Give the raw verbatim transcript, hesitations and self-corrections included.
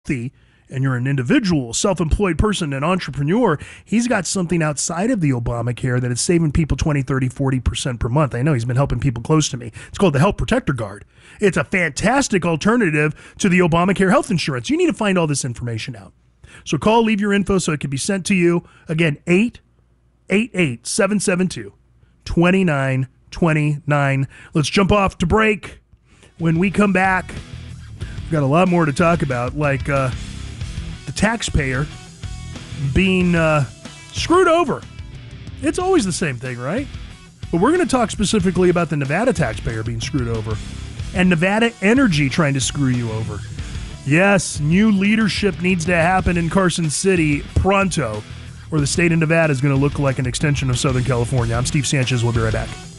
healthy and you're an individual, self-employed person, an entrepreneur, he's got something outside of the Obamacare that is saving people twenty, thirty, forty percent per month. I know he's been helping people close to me. It's called the Health Protector Guard. It's a fantastic alternative to the Obamacare health insurance. You need to find all this information out. So call, leave your info so it can be sent to you. Again, eight eight eight, seven seven two, two nine two nine. Let's jump off to break. When we come back, we've got a lot more to talk about, like uh, the taxpayer being uh, screwed over. It's always the same thing, right? But we're going to talk specifically about the Nevada taxpayer being screwed over and Nevada Energy trying to screw you over. Yes, new leadership needs to happen in Carson City pronto, or the state of Nevada is going to look like an extension of Southern California. I'm Steve Sanchez. We'll be right back.